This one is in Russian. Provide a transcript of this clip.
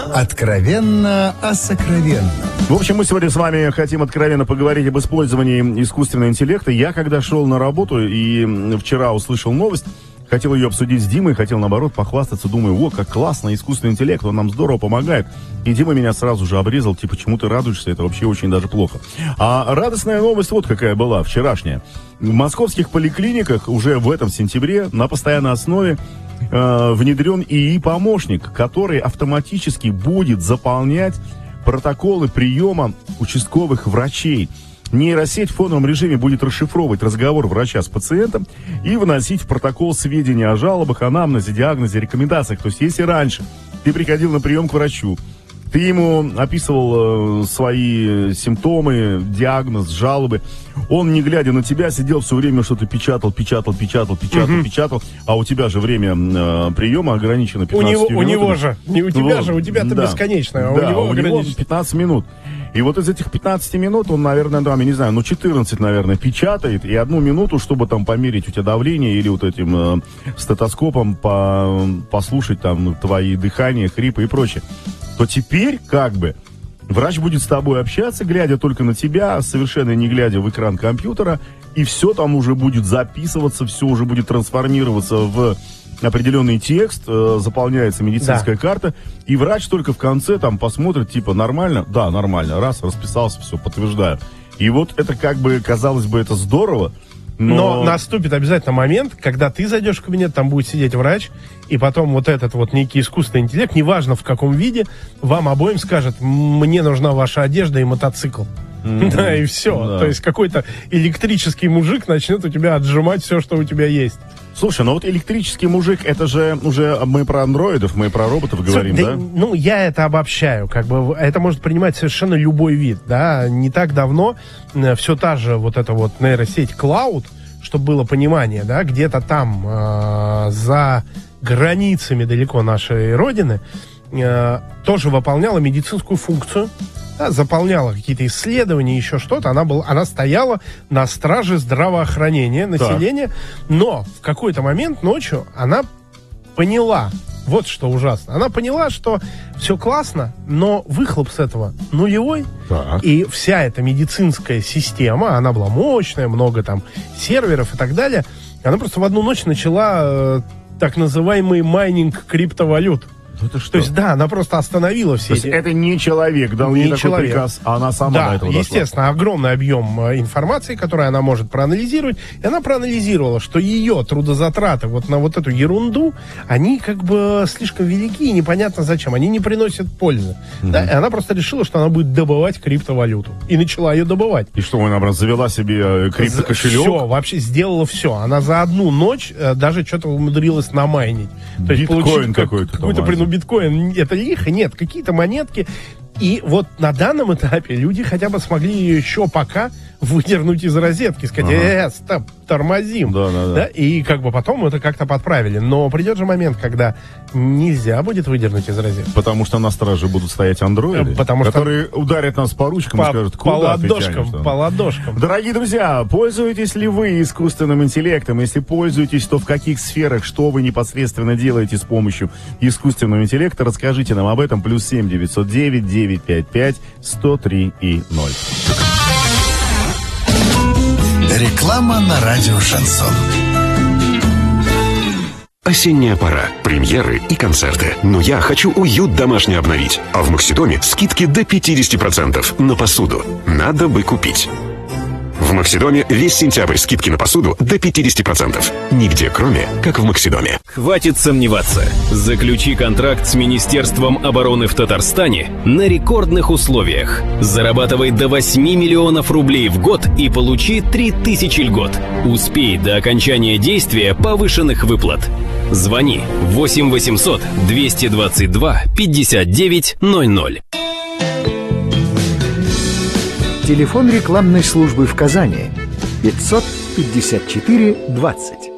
Откровенно о сокровенном. В общем, мы сегодня с вами хотим откровенно поговорить об использовании искусственного интеллекта. Я, когда шел на работу и вчера услышал новость, хотел ее обсудить с Димой, хотел, наоборот, похвастаться. Думаю, о, как классно, искусственный интеллект, он нам здорово помогает. И Дима меня сразу же обрезал, типа, чему ты радуешься, это вообще очень даже плохо. А радостная новость вот какая была, вчерашняя. В московских поликлиниках уже в этом сентябре на постоянной основе внедрен ИИ-помощник, который автоматически будет заполнять протоколы приема участковых врачей. Нейросеть в фоновом режиме будет расшифровывать разговор врача с пациентом и выносить в протокол сведения о жалобах, анамнезе, диагнозе, рекомендациях. То есть, если раньше ты приходил на прием к врачу, ты ему описывал свои симптомы, диагноз, жалобы. Он, не глядя на тебя, сидел все время, что-то печатал, а у тебя же время приема ограничено 15 минут. У него же, не у тебя же, у тебя-то бесконечное, а у него 15 минут. И вот из этих 15 минут он, наверное, там, я не знаю, 14, наверное, печатает, и 1 минуту, чтобы там померить у тебя давление или вот этим стетоскопом послушать там твои дыхания, хрипы и прочее. То теперь, как бы, врач будет с тобой общаться, глядя только на тебя, совершенно не глядя в экран компьютера, и все там уже будет записываться, все уже будет трансформироваться в определенный текст, заполняется медицинская карта, и врач только в конце там посмотрит, типа, нормально? Да, нормально. Раз, расписался, все, подтверждаю. И вот это, как бы, казалось бы, это здорово, но наступит обязательно момент, когда ты зайдешь в кабинет, там будет сидеть врач, и потом вот этот вот некий искусственный интеллект, неважно в каком виде, вам обоим скажет: мне нужна ваша одежда и мотоцикл. Да, и все. Да. То есть какой-то электрический мужик начнет у тебя отжимать все, что у тебя есть. Слушай, ну вот электрический мужик, это же уже мы про андроидов, мы про роботов говорим, да? Ну, я это обобщаю, как бы это может принимать совершенно любой вид, да. Не так давно все та же вот эта вот нейросеть Cloud, чтобы было понимание, да, где-то там за границами далеко нашей родины тоже выполняла медицинскую функцию. Заполняла какие-то исследования, еще что-то. Она стояла на страже здравоохранения населения, но в какой-то момент ночью она поняла, вот что ужасно, она поняла, что все классно, но выхлоп с этого нулевой, и вся эта медицинская система, она была мощная, много там серверов и так далее, она просто в одну ночь начала так называемый майнинг криптовалют. То есть, да, она просто остановила все эти... это не человек дал ей такой приказ, а она сама до этого дошла. Естественно, огромный объем информации, которую она может проанализировать. И она проанализировала, что ее трудозатраты вот на вот эту ерунду, они как бы слишком велики и непонятно зачем. Они не приносят пользы. Да? И она просто решила, что она будет добывать криптовалюту. И начала ее добывать. И что, она завела себе криптокошелек? Все, вообще сделала все. Она за одну ночь даже что-то умудрилась намайнить. То есть биткоин какой-то. Биткоин, это лихо, нет, какие-то монетки. И вот на данном этапе люди хотя бы смогли ее еще пока выдернуть из розетки, сказать: стоп, тормозим. Да? И как бы потом это как-то подправили. Но придет же момент, когда нельзя будет выдернуть из розетки. Потому что на страже будут стоять андроиды, которые ударят нас по ручкам и скажут: куда ты тянешь? По ладошкам. Дорогие друзья, пользуетесь ли вы искусственным интеллектом? Если пользуетесь, то в каких сферах, что вы непосредственно делаете с помощью искусственного интеллекта? Расскажите нам об этом. +7 909 955 103 и 0. Реклама на радио «Шансон». Осенняя пора. Премьеры и концерты. Но я хочу уют домашний обновить. А в Максидоме скидки до 50% на посуду. Надо бы купить. В Максидоме весь сентябрь скидки на посуду до 50%. Нигде, кроме как в Максидоме. Хватит сомневаться. Заключи контракт с Министерством обороны в Татарстане на рекордных условиях. Зарабатывай до 8 миллионов рублей в год и получи 3000 льгот. Успей до окончания действия повышенных выплат. Звони 8 800 222 59 00. Телефон рекламной службы в Казани 554 20.